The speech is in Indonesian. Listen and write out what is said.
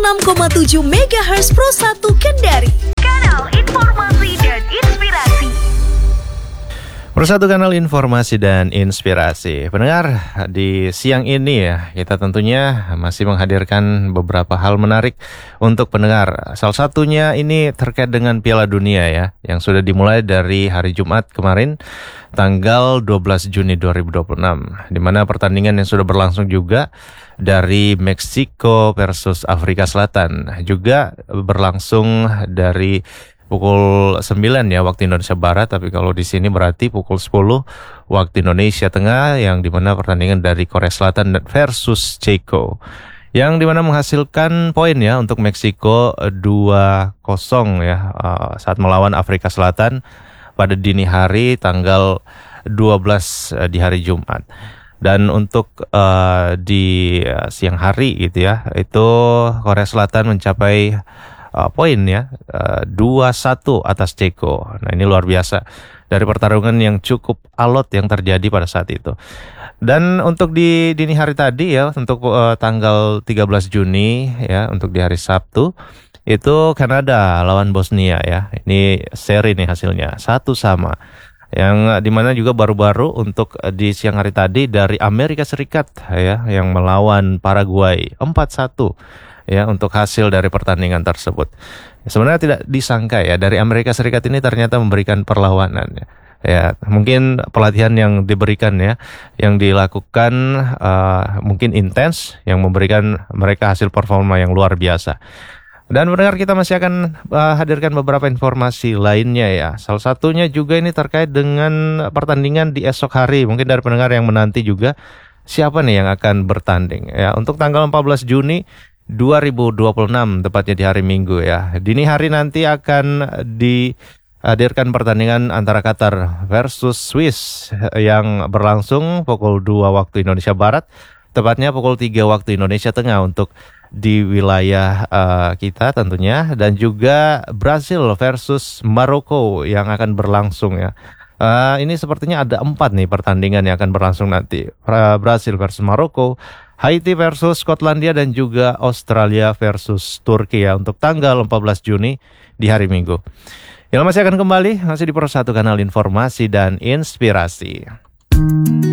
96,7 MHz Pro 1 Kendari. Kanal Informasi dan Inspirasi. Persatu kanal informasi dan inspirasi. Pendengar, di siang ini ya, kita tentunya masih menghadirkan beberapa hal menarik untuk pendengar. Salah satunya ini terkait dengan Piala Dunia ya, yang sudah dimulai dari hari Jumat kemarin, tanggal 12 Juni 2026, di mana pertandingan yang sudah berlangsung juga dari Meksiko versus Afrika Selatan, juga berlangsung dari pukul 9 ya waktu Indonesia Barat, tapi kalau di sini berarti pukul 10 waktu Indonesia Tengah, yang dimana pertandingan dari Korea Selatan versus Ceko, yang dimana menghasilkan poin ya untuk Meksiko 2-0 ya saat melawan Afrika Selatan pada dini hari tanggal 12 di hari Jumat. Dan untuk di siang hari gitu ya, itu Korea Selatan mencapai poin ya 2-1 atas Ceko. Nah, ini luar biasa dari pertarungan yang cukup alot yang terjadi pada saat itu. Dan untuk di dini hari tadi ya, untuk tanggal 13 Juni ya, untuk di hari Sabtu itu Kanada lawan Bosnia ya. Ini seri nih hasilnya 1-1. Yang dimana juga baru-baru untuk di siang hari tadi dari Amerika Serikat ya, yang melawan Paraguay 4-1 ya untuk hasil dari pertandingan tersebut. Sebenarnya tidak disangka ya, dari Amerika Serikat ini ternyata memberikan perlawanan ya. Ya, mungkin pelatihan yang diberikan ya, yang dilakukan mungkin intens, yang memberikan mereka hasil performa yang luar biasa. Dan pendengar, kita masih akan hadirkan beberapa informasi lainnya ya. Salah satunya juga ini terkait dengan pertandingan di esok hari. Mungkin dari pendengar yang menanti juga siapa nih yang akan bertanding ya. Untuk tanggal 14 Juni 2026, tepatnya di hari Minggu ya. Dini hari nanti akan dihadirkan pertandingan antara Qatar versus Swiss yang berlangsung pukul 2 waktu Indonesia Barat, tepatnya pukul 3 waktu Indonesia Tengah untuk di wilayah kita tentunya. Dan juga Brasil versus Maroko yang akan berlangsung ya. Ini sepertinya ada 4 nih pertandingan yang akan berlangsung nanti. Brasil versus Maroko, Haiti versus Skotlandia, dan juga Australia versus Turki ya, untuk tanggal 14 Juni di hari Minggu. Yang masih akan kembali, masih di Persatu Kanal Informasi dan Inspirasi.